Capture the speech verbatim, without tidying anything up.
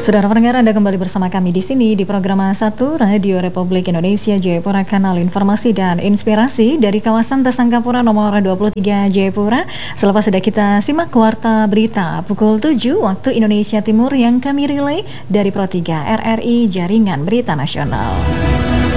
Saudara pendengar, Anda kembali bersama kami di sini di program satu Radio Republik Indonesia Jayapura, kanal informasi dan inspirasi dari kawasan Tasangkapura nomor dua puluh tiga Jayapura. Selepas sudah kita simak warta berita pukul tujuh waktu Indonesia Timur yang kami relay dari Pro tiga R R I Jaringan Berita Nasional.